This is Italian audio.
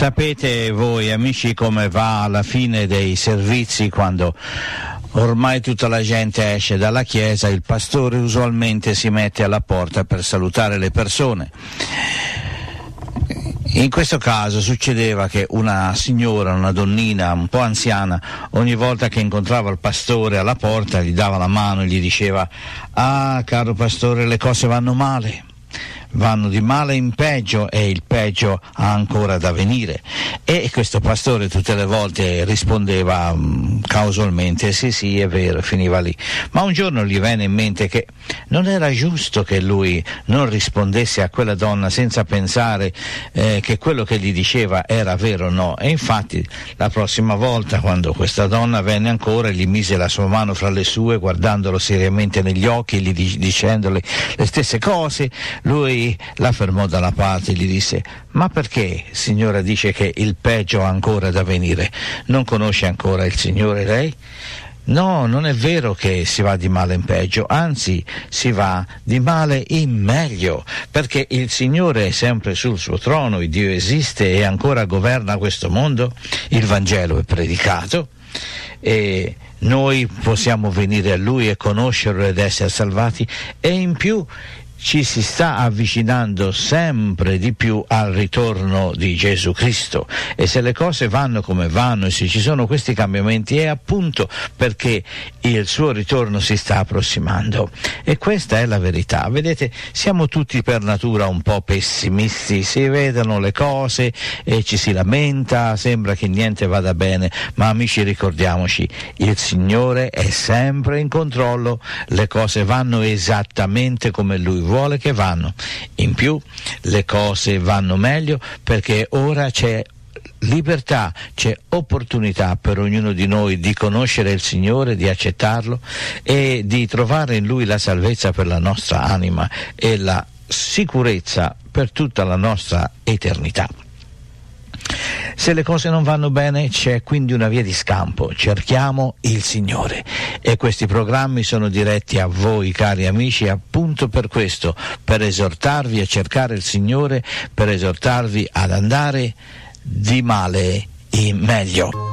Sapete voi amici come va alla fine dei servizi quando ormai tutta la gente esce dalla chiesa, il pastore usualmente si mette alla porta per salutare le persone. In questo caso succedeva che una signora, una donnina un po' anziana, ogni volta che incontrava il pastore alla porta gli dava la mano e gli diceva: «Ah, caro pastore, le cose vanno male». Vanno di male in peggio e il peggio ha ancora da venire. E questo pastore tutte le volte rispondeva casualmente sì, è vero, finiva lì. Ma un giorno gli venne in mente che non era giusto che lui non rispondesse a quella donna senza pensare che quello che gli diceva era vero o no. E infatti la prossima volta, quando questa donna venne ancora, gli mise la sua mano fra le sue, guardandolo seriamente negli occhi e dicendole le stesse cose, lui la fermò dalla parte e gli disse: «Ma perché, signora, dice che il peggio ha ancora da venire? Non conosce ancora il Signore lei?» «No, non è vero che si va di male in peggio, anzi si va di male in meglio, perché il Signore è sempre sul suo trono, il Dio esiste e ancora governa questo mondo, il Vangelo è predicato e noi possiamo venire a Lui e conoscerlo ed essere salvati, e in più ci si sta avvicinando sempre di più al ritorno di Gesù Cristo, e se le cose vanno come vanno e se ci sono questi cambiamenti è appunto perché il suo ritorno si sta approssimando. E questa è la verità. Vedete, siamo tutti per natura un po' pessimisti, si vedono le cose e ci si lamenta, sembra che niente vada bene, ma amici, ricordiamoci, il Signore è sempre in controllo, le cose vanno esattamente come Lui vuole che vanno. In più le cose vanno meglio perché ora c'è libertà, c'è opportunità per ognuno di noi di conoscere il Signore, di accettarlo e di trovare in Lui la salvezza per la nostra anima e la sicurezza per tutta la nostra eternità. Se le cose non vanno bene c'è quindi una via di scampo: cerchiamo il Signore, e questi programmi sono diretti a voi cari amici appunto per questo, per esortarvi a cercare il Signore, per esortarvi ad andare di male in meglio.